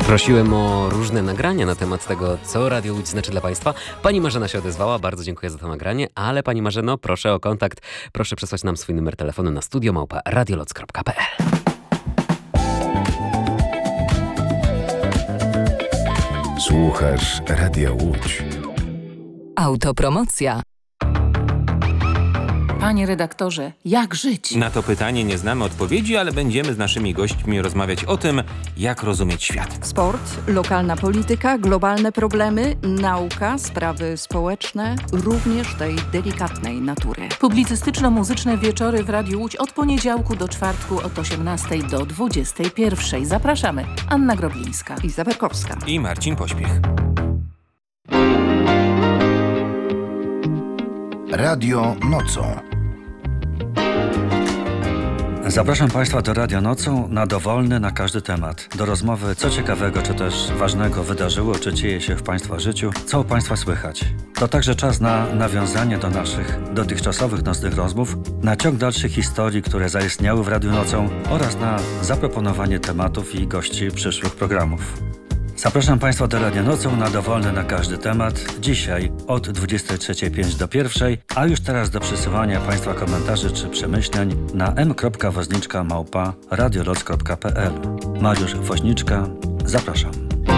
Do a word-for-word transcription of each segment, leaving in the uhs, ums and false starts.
Prosiłem o różne nagrania na temat tego, co Radio Łódź znaczy dla Państwa. Pani Marzena się odezwała, bardzo dziękuję za to nagranie, ale Pani Marzeno, proszę o kontakt, proszę przesłać nam swój numer telefonu na studio małpa radioloc kropka p l. Słuchasz Radia Łódź. Autopromocja. Panie redaktorze, jak żyć? Na to pytanie nie znamy odpowiedzi, ale będziemy z naszymi gośćmi rozmawiać o tym, jak rozumieć świat. Sport, lokalna polityka, globalne problemy, nauka, sprawy społeczne, również tej delikatnej natury. Publicystyczno-muzyczne wieczory w Radiu Łódź od poniedziałku do czwartku od osiemnastej do dwudziestej pierwszej. Zapraszamy. Anna Groblińska. Iza Berkowska. I Marcin Pośpiech. Radio Nocą. Zapraszam Państwa do Radio Nocą na dowolny, na każdy temat. Do rozmowy, co ciekawego, czy też ważnego wydarzyło, czy dzieje się w Państwa życiu, co u Państwa słychać. To także czas na nawiązanie do naszych dotychczasowych nocnych rozmów, na ciąg dalszych historii, które zaistniały w Radiu Nocą oraz na zaproponowanie tematów i gości przyszłych programów. Zapraszam Państwa do Radia Nocą na dowolny na każdy temat. Dzisiaj od dwudziestej trzeciej pięć do pierwszej, a już teraz do przesyłania Państwa komentarzy czy przemyśleń na m kropka woźniczka małpa radioloc kropka p l. Mariusz Woźniczka, zapraszam.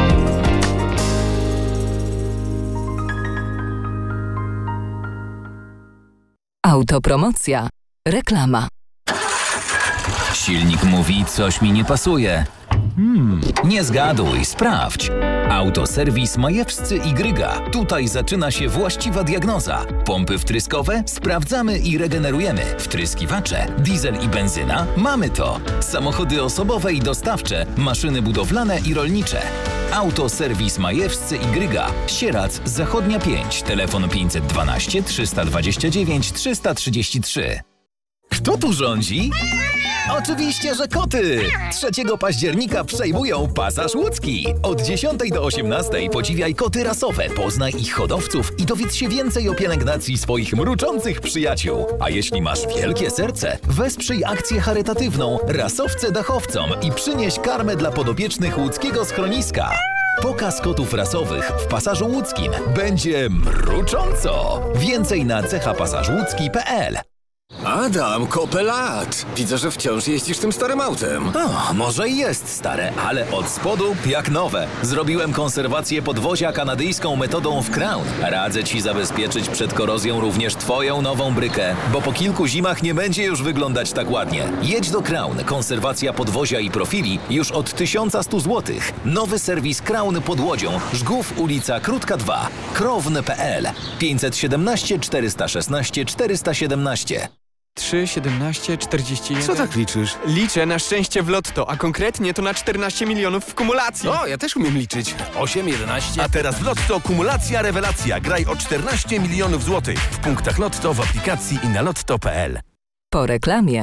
Autopromocja. Reklama. Silnik mówi, coś mi nie pasuje. Hmm, nie zgaduj, sprawdź. Autoserwis Majewscy i Gryga. Tutaj zaczyna się właściwa diagnoza. Pompy wtryskowe? Sprawdzamy i regenerujemy. Wtryskiwacze? Diesel i benzyna? Mamy to. Samochody osobowe i dostawcze, maszyny budowlane i rolnicze. Autoserwis Majewscy i Gryga. Sierac, Zachodnia pięć. Telefon pięćset dwanaście trzysta dwadzieścia dziewięć trzysta trzydzieści trzy. Kto tu rządzi? Oczywiście, że koty! trzeciego października przejmują Pasaż Łódzki. Od dziesiątej do osiemnastej podziwiaj koty rasowe, poznaj ich hodowców i dowiedz się więcej o pielęgnacji swoich mruczących przyjaciół. A jeśli masz wielkie serce, wesprzyj akcję charytatywną Rasowce Dachowcom i przynieś karmę dla podopiecznych łódzkiego schroniska. Pokaz kotów rasowych w Pasażu Łódzkim. Będzie mrucząco! Więcej na cecha pasaż łódzki kropka p l. Adam, kopę lat. Widzę, że wciąż jeździsz tym starym autem. O, może i jest stare, ale od spodu jak nowe. Zrobiłem konserwację podwozia kanadyjską metodą w Crown. Radzę Ci zabezpieczyć przed korozją również Twoją nową brykę, bo po kilku zimach nie będzie już wyglądać tak ładnie. Jedź do Crown. Konserwacja podwozia i profili już od tysiąc sto złotych. Nowy serwis Crown pod Łodzią. Żgów, ulica Krótka dwa. krown kropka p l. pięćset siedemnaście czterysta szesnaście czterysta siedemnaście. trzy, siedemnaście, czterdzieści jeden. Co tak liczysz? Liczę na szczęście w lotto, a konkretnie to na czternaście milionów w kumulacji. O, ja też umiem liczyć. osiem, jedenaście. A teraz w Lotto kumulacja rewelacja. Graj o czternaście milionów złotych. W punktach Lotto, w aplikacji i na lotto kropka p l. Po reklamie.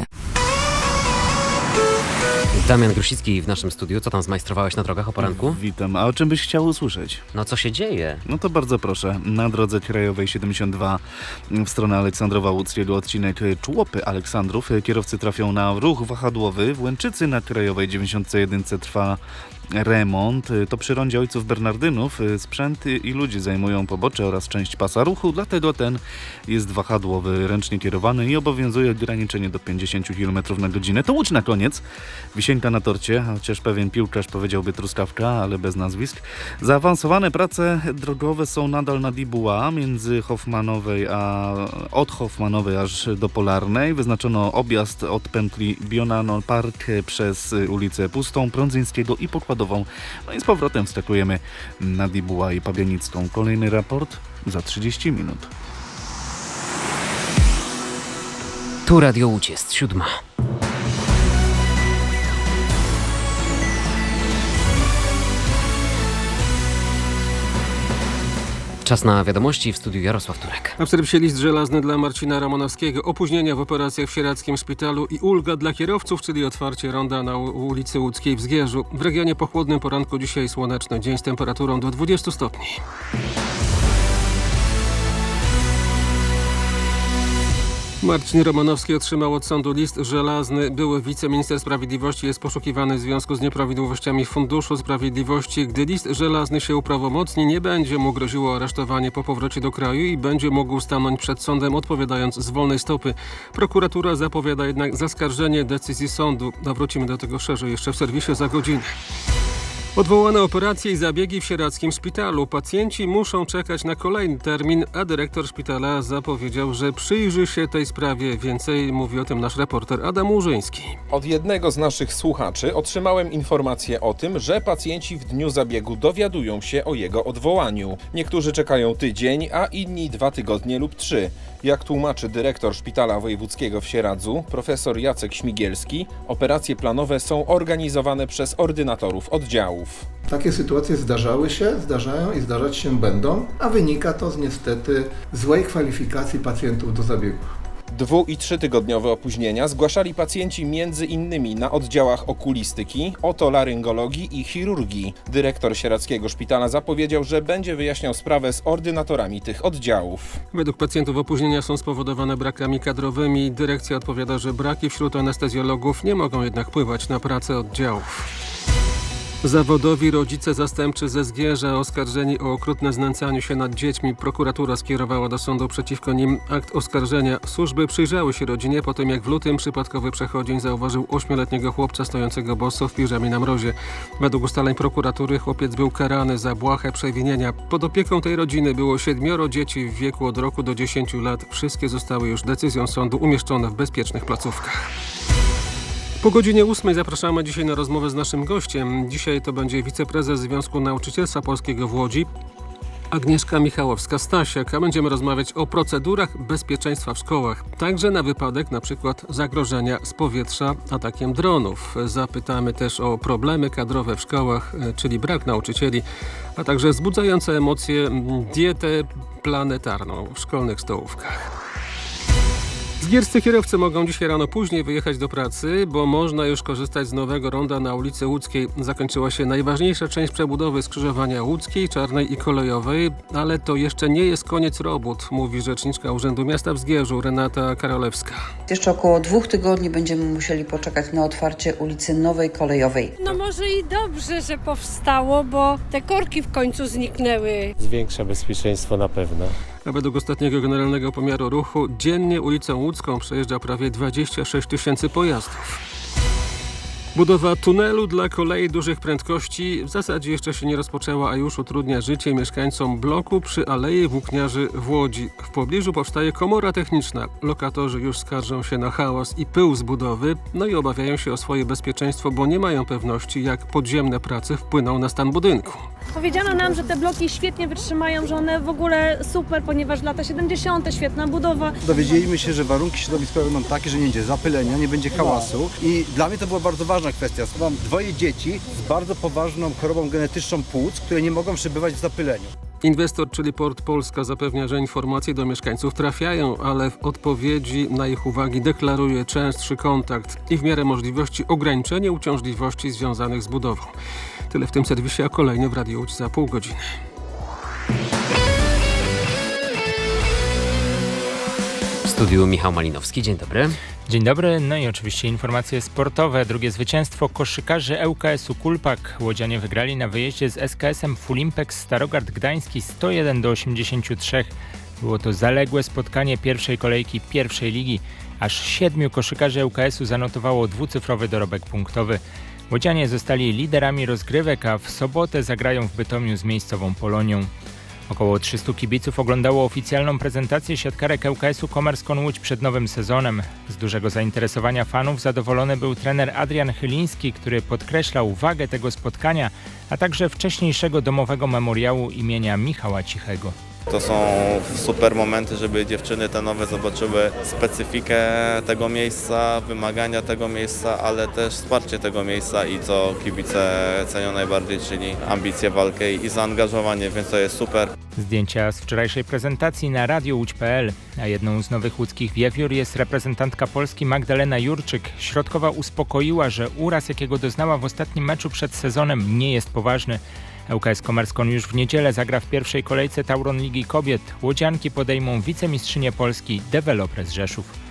Damian Grusicki w naszym studiu. Co tam zmajstrowałeś na drogach o poranku? Witam. A o czym byś chciał usłyszeć? No co się dzieje? No to bardzo proszę. Na drodze krajowej siedemdziesiąt dwa w stronę Aleksandrowa Łódzkiego odcinek Człopy Aleksandrów. Kierowcy trafią na ruch wahadłowy. W Łęczycy na krajowej dziewięćdziesiąt jeden trwa remont. To przy rondzie Ojców Bernardynów. Sprzęt i ludzie zajmują pobocze oraz część pasa ruchu, dlatego ten jest wahadłowy, ręcznie kierowany i obowiązuje ograniczenie do pięćdziesiąt kilometrów na godzinę. To Łódź na koniec. Wisienka na torcie, chociaż pewien piłkarz powiedziałby truskawka, ale bez nazwisk. Zaawansowane prace drogowe są nadal na Dibuła między Hoffmanowej a od Hoffmanowej aż do Polarnej. Wyznaczono objazd od pętli Bionano Park przez ulicę Pustą, Prądzyńskiego i Pokładową. No i z powrotem wskakujemy na Dibuła i Pabianicką. Kolejny raport za trzydzieści minut. Tu Radio Łódź jest siódma. Czas na wiadomości, w studiu Jarosław Turek. A w serwisie list żelazny dla Marcina Romanowskiego. Opóźnienia w operacjach w sieradzkim szpitalu i ulga dla kierowców, czyli otwarcie ronda na ulicy Łódzkiej w Zgierzu. W regionie po chłodnym poranku dzisiaj słoneczny dzień z temperaturą do dwudziestu stopni. Marcin Romanowski otrzymał od sądu list żelazny. Były wiceminister sprawiedliwości jest poszukiwany w związku z nieprawidłowościami w Funduszu Sprawiedliwości. Gdy list żelazny się uprawomocni, nie będzie mu groziło aresztowanie po powrocie do kraju i będzie mógł stanąć przed sądem, odpowiadając z wolnej stopy. Prokuratura zapowiada jednak zaskarżenie decyzji sądu. A wrócimy do tego szerzej jeszcze w serwisie za godzinę. Odwołane operacje i zabiegi w sieradzkim szpitalu. Pacjenci muszą czekać na kolejny termin, a dyrektor szpitala zapowiedział, że przyjrzy się tej sprawie. Więcej mówi o tym nasz reporter Adam Łużyński. Od jednego z naszych słuchaczy otrzymałem informację o tym, że pacjenci w dniu zabiegu dowiadują się o jego odwołaniu. Niektórzy czekają tydzień, a inni dwa tygodnie lub trzy. Jak tłumaczy dyrektor Szpitala Wojewódzkiego w Sieradzu, profesor Jacek Śmigielski, operacje planowe są organizowane przez ordynatorów oddziałów. Takie sytuacje zdarzały się, zdarzają i zdarzać się będą, a wynika to z niestety złej kwalifikacji pacjentów do zabiegów. Dwu- i trzytygodniowe opóźnienia zgłaszali pacjenci między innymi na oddziałach okulistyki, otolaryngologii i chirurgii. Dyrektor Sieradzkiego Szpitala zapowiedział, że będzie wyjaśniał sprawę z ordynatorami tych oddziałów. Według pacjentów opóźnienia są spowodowane brakami kadrowymi. Dyrekcja odpowiada, że braki wśród anestezjologów nie mogą jednak wpływać na pracę oddziałów. Zawodowi rodzice zastępczy ze Zgierza oskarżeni o okrutne znęcanie się nad dziećmi. Prokuratura skierowała do sądu przeciwko nim akt oskarżenia. Służby przyjrzały się rodzinie po tym, jak w lutym przypadkowy przechodzień zauważył ośmioletniego chłopca stojącego boso w piżamie na mrozie. Według ustaleń prokuratury chłopiec był karany za błahe przewinienia. Pod opieką tej rodziny było siedmioro dzieci w wieku od roku do dziesięciu lat. Wszystkie zostały już decyzją sądu umieszczone w bezpiecznych placówkach. Po godzinie ósmej zapraszamy dzisiaj na rozmowę z naszym gościem. Dzisiaj to będzie wiceprezes Związku Nauczycielstwa Polskiego w Łodzi, Agnieszka Michałowska-Stasiak, a będziemy rozmawiać o procedurach bezpieczeństwa w szkołach, także na wypadek na przykład zagrożenia z powietrza atakiem dronów. Zapytamy też o problemy kadrowe w szkołach, czyli brak nauczycieli, a także wzbudzające emocje dietę planetarną w szkolnych stołówkach. Zgierscy kierowcy mogą dzisiaj rano później wyjechać do pracy, bo można już korzystać z nowego ronda na ulicy Łódzkiej. Zakończyła się najważniejsza część przebudowy skrzyżowania Łódzkiej, Czarnej i Kolejowej, ale to jeszcze nie jest koniec robót, mówi rzeczniczka Urzędu Miasta w Zgierzu Renata Karolewska. Jeszcze około dwóch tygodni będziemy musieli poczekać na otwarcie ulicy Nowej Kolejowej. No może i dobrze, że powstało, bo te korki w końcu zniknęły. Zwiększa bezpieczeństwo na pewno. A według ostatniego generalnego pomiaru ruchu dziennie ulicą Łódzką przejeżdża prawie dwadzieścia sześć tysięcy pojazdów. Budowa tunelu dla kolei dużych prędkości w zasadzie jeszcze się nie rozpoczęła, a już utrudnia życie mieszkańcom bloku przy Alei Włókniarzy w Łodzi. W pobliżu powstaje komora techniczna. Lokatorzy już skarżą się na hałas i pył z budowy, no i obawiają się o swoje bezpieczeństwo, bo nie mają pewności, jak podziemne prace wpłyną na stan budynku. Powiedziano nam, że te bloki świetnie wytrzymają, że one w ogóle super, ponieważ lata siedemdziesiąte, świetna budowa. Dowiedzieliśmy się, że warunki środowiskowe będą takie, że nie będzie zapylenia, nie będzie hałasu i dla mnie to była bardzo ważna kwestia. Mam dwoje dzieci z bardzo poważną chorobą genetyczną płuc, które nie mogą przebywać w zapyleniu. Inwestor, czyli Port Polska, zapewnia, że informacje do mieszkańców trafiają, ale w odpowiedzi na ich uwagi deklaruje częstszy kontakt i w miarę możliwości ograniczenie uciążliwości związanych z budową. Tyle w tym serwisie, a kolejny w Radiu Łódź za pół godziny. W studiu Michał Malinowski. Dzień dobry. Dzień dobry, no i oczywiście informacje sportowe. Drugie zwycięstwo koszykarzy L K S-u Kulpak. Łodzianie wygrali na wyjeździe z S K S-em Fulimpex Starogard Gdański sto jeden do osiemdziesięciu trzech. Było to zaległe spotkanie pierwszej kolejki pierwszej ligi. Aż siedmiu koszykarzy L K S-u zanotowało dwucyfrowy dorobek punktowy. Łodzianie zostali liderami rozgrywek, a w sobotę zagrają w Bytomiu z miejscową Polonią. Około trzystu kibiców oglądało oficjalną prezentację siatkarek L K S-u Komerskon Łódź przed nowym sezonem. Z dużego zainteresowania fanów zadowolony był trener Adrian Chyliński, który podkreślał wagę tego spotkania, a także wcześniejszego domowego memoriału imienia Michała Cichego. To są super momenty, żeby dziewczyny te nowe zobaczyły specyfikę tego miejsca, wymagania tego miejsca, ale też wsparcie tego miejsca i co kibice cenią najbardziej, czyli ambicje, walkę i zaangażowanie, więc to jest super. Zdjęcia z wczorajszej prezentacji na radio łódź kropka p l, a jedną z nowych łódzkich wiewiór jest reprezentantka Polski Magdalena Jurczyk. Środkowa uspokoiła, że uraz, jakiego doznała w ostatnim meczu przed sezonem, nie jest poważny. L K S Komerskon już w niedzielę zagra w pierwszej kolejce Tauron Ligi Kobiet. Łodzianki podejmą wicemistrzynię Polski Developers Rzeszów.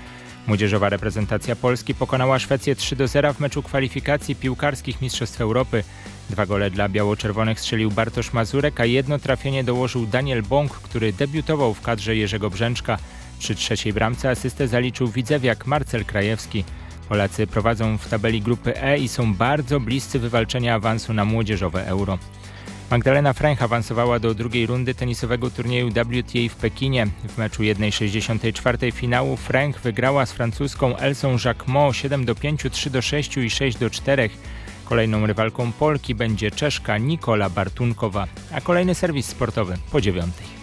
Młodzieżowa reprezentacja Polski pokonała Szwecję trzy do zera w meczu kwalifikacji piłkarskich Mistrzostw Europy. Dwa gole dla biało-czerwonych strzelił Bartosz Mazurek, a jedno trafienie dołożył Daniel Bąk, który debiutował w kadrze Jerzego Brzęczka. Przy trzeciej bramce asystę zaliczył widzewiak Marcel Krajewski. Polacy prowadzą w tabeli grupy E i są bardzo bliscy wywalczenia awansu na młodzieżowe Euro. Magdalena Fręch awansowała do drugiej rundy tenisowego turnieju W T A w Pekinie. W meczu jeden sześćdziesiąt cztery finału Fręch wygrała z francuską Elsą Jacquemot siedem do pięciu, trzy do sześciu i sześć do czterech. Kolejną rywalką Polki będzie Czeszka Nikola Bartunkowa, a kolejny serwis sportowy po dziewiątej.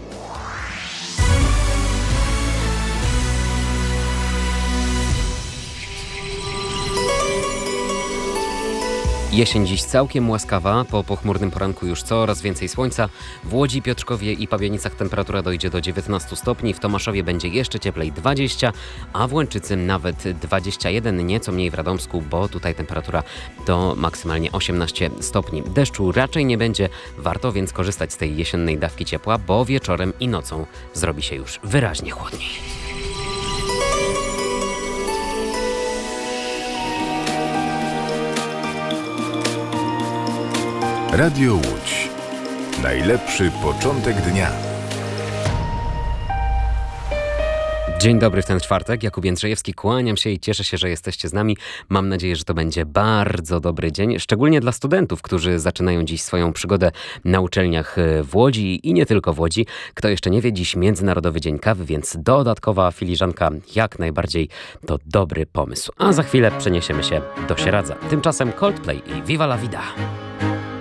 Jesień dziś całkiem łaskawa, po pochmurnym poranku już coraz więcej słońca. W Łodzi, Piotrkowie i Pabianicach temperatura dojdzie do dziewiętnastu stopni, w Tomaszowie będzie jeszcze cieplej dwadzieścia, a w Łęczycy nawet dwadzieścia jeden, nieco mniej w Radomsku, bo tutaj temperatura to maksymalnie osiemnaście stopni. Deszczu raczej nie będzie, warto więc korzystać z tej jesiennej dawki ciepła, bo wieczorem i nocą zrobi się już wyraźnie chłodniej. Radio Łódź. Najlepszy początek dnia. Dzień dobry w ten czwartek. Jakub Jędrzejewski, kłaniam się i cieszę się, że jesteście z nami. Mam nadzieję, że to będzie bardzo dobry dzień, szczególnie dla studentów, którzy zaczynają dziś swoją przygodę na uczelniach w Łodzi i nie tylko w Łodzi. Kto jeszcze nie wie, dziś Międzynarodowy Dzień Kawy, więc dodatkowa filiżanka jak najbardziej to dobry pomysł. A za chwilę przeniesiemy się do Sieradza. Tymczasem Coldplay i Viva la Vida.